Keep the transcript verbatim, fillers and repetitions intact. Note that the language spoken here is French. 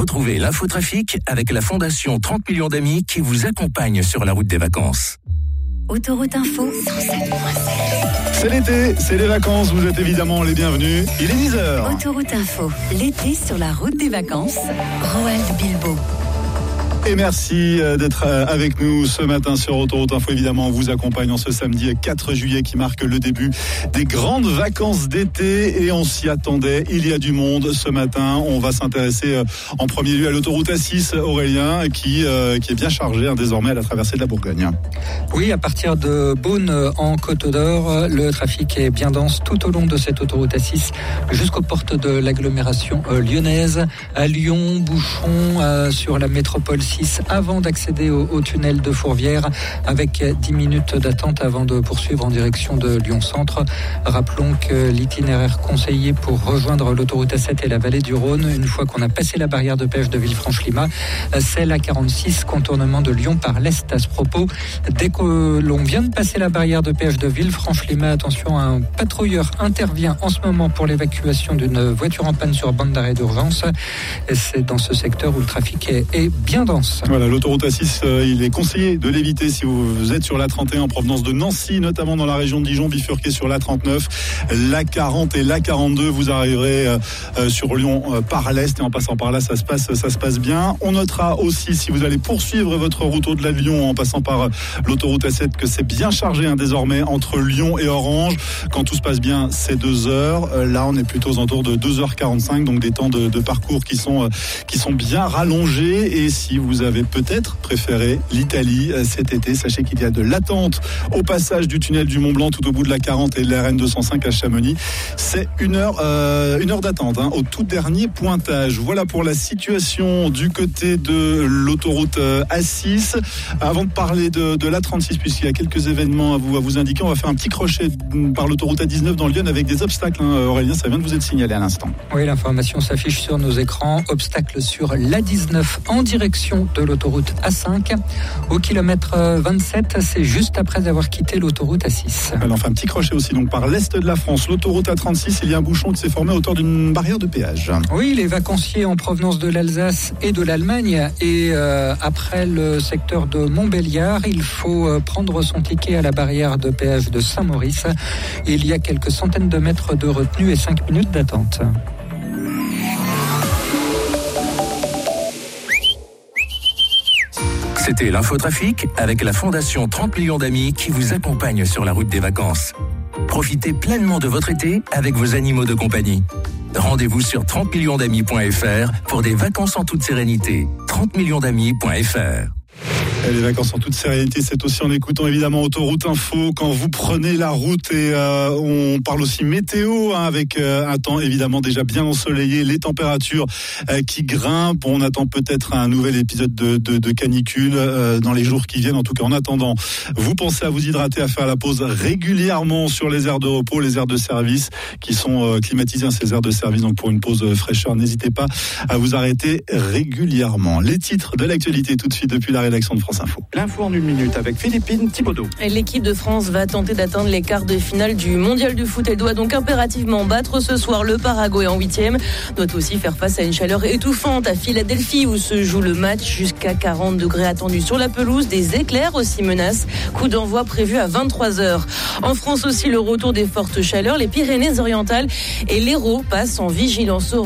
Retrouvez l'infotrafic avec la Fondation trente millions d'amis qui vous accompagne sur la route des vacances. Autoroute Info cent sept point sept. C'est l'été, c'est les vacances, vous êtes évidemment les bienvenus. Il est dix heures. Autoroute Info, l'été sur la route des vacances. Roald Bilbo. Et merci d'être avec nous ce matin sur Autoroute Info. Évidemment, on vous accompagne en ce samedi quatre juillet qui marque le début des grandes vacances d'été et on s'y attendait. Il y a du monde ce matin. On va s'intéresser en premier lieu à l'autoroute A six, Aurélien, qui, euh, qui est bien chargée hein, désormais à la traversée de la Bourgogne. Oui, à partir de Beaune en Côte d'Or, le trafic est bien dense tout au long de cette autoroute A six jusqu'aux portes de l'agglomération euh, lyonnaise. À Lyon, bouchon euh, sur la métropole six avant d'accéder au, au tunnel de Fourvière avec dix minutes d'attente avant de poursuivre en direction de Lyon-Centre. Rappelons que l'itinéraire conseillé pour rejoindre l'autoroute A sept et la vallée du Rhône, une fois qu'on a passé la barrière de pêche de Villefranche-Lima, c'est l'A quarante-six, contournement de Lyon par l'Est. À ce propos, dès que l'on vient de passer la barrière de pêche de Villefranche-Lima, attention, un patrouilleur intervient en ce moment pour l'évacuation d'une voiture en panne sur bande d'arrêt d'urgence. C'est dans ce secteur où le trafic est, est bien dense. Voilà, l'autoroute A six, euh, il est conseillé de l'éviter si vous, vous êtes sur l'A trente et un en provenance de Nancy, notamment dans la région de Dijon, bifurqué sur l'A trente-neuf, l'A quarante et l'A quarante-deux. Vous arriverez euh, euh, sur Lyon euh, par l'Est et en passant par là, ça se passe, ça se passe bien. On notera aussi, si vous allez poursuivre votre route au-delà de Lyon en passant par euh, l'autoroute A sept, que c'est bien chargé hein, désormais entre Lyon et Orange. Quand tout se passe bien, c'est deux heures. Euh, là, on est plutôt aux alentours de deux heures quarante-cinq, donc des temps de, de parcours qui sont, euh, qui sont bien rallongés. Et si vous avez peut-être préféré l'Italie cet été, sachez qu'il y a de l'attente au passage du tunnel du Mont Blanc tout au bout de la quarante et de la R N deux cent cinq à Chamonix. C'est une heure, euh, une heure d'attente hein, au tout dernier pointage. Voilà pour la situation du côté de l'autoroute A six. Avant de parler de, de l'A trente-six, puisqu'il y a quelques événements à vous, à vous indiquer, on va faire un petit crochet par l'autoroute A dix-neuf dans Lyon avec des obstacles. Hein, Aurélien, ça vient de vous être signalé à l'instant. Oui, l'information s'affiche sur nos écrans. Obstacle sur l'A dix-neuf en direction de l'autoroute A cinq. Au kilomètre vingt-sept, c'est juste après avoir quitté l'autoroute A six. Alors, on fait un petit crochet aussi donc par l'est de la France. L'autoroute A trente-six, il y a un bouchon qui s'est formé à hauteur d'une barrière de péage. Oui, les vacanciers en provenance de l'Alsace et de l'Allemagne. Et euh, après le secteur de Montbéliard, il faut euh, prendre son ticket à la barrière de péage de Saint-Maurice. Il y a quelques centaines de mètres de retenue et cinq minutes d'attente. C'était l'infotrafic avec la Fondation trente millions d'amis qui vous accompagne sur la route des vacances. Profitez pleinement de votre été avec vos animaux de compagnie. Rendez-vous sur trente millions d'amis point f r pour des vacances en toute sérénité. trente millions d'amis point f r. Et les vacances en toute sérénité, c'est aussi en écoutant évidemment Autoroute Info quand vous prenez la route et euh, on parle aussi météo hein, avec euh, un temps évidemment déjà bien ensoleillé, les températures euh, qui grimpent. On attend peut-être un nouvel épisode de, de, de canicule euh, dans les jours qui viennent. En tout cas, en attendant, vous pensez à vous hydrater, à faire la pause régulièrement sur les aires de repos, les aires de service qui sont euh, climatisées, hein, ces aires de service. Donc pour une pause euh, fraîcheur, n'hésitez pas à vous arrêter régulièrement. Les titres de l'actualité tout de suite depuis la rédaction de France Info. L'info en une minute avec Philippine Thibaudot. L'équipe de France va tenter d'atteindre les quarts de finale du mondial de foot. Elle doit donc impérativement battre ce soir le Paraguay en huitième. Doit aussi faire face à une chaleur étouffante à Philadelphie où se joue le match. Jusqu'à quarante degrés attendus sur la pelouse. Des éclairs aussi menacent. Coup d'envoi prévu à vingt-trois heures. En France aussi, le retour des fortes chaleurs. Les Pyrénées-Orientales et l'Hérault passent en vigilance orange.